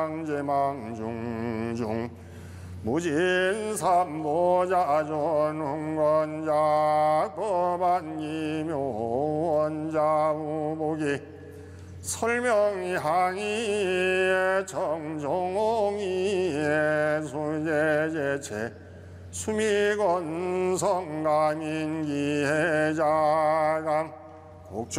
제망중중 무진삼보자존흥건자 법안이묘원자 우복이 설명향이 정종이 수제제체 수미건성가민기해자감